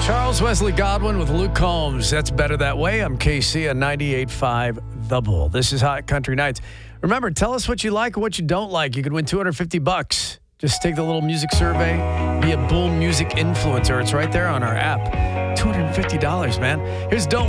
Charles Wesley Godwin with Luke Combs. That's Better That Way. I'm KC on 98.5 The Bull. This is Hot Country Nights. Remember, tell us what you like or what you don't like. You could win $250. Just take the little music survey. Be a Bull Music influencer. It's right there on our app. $250, man. Here's Don't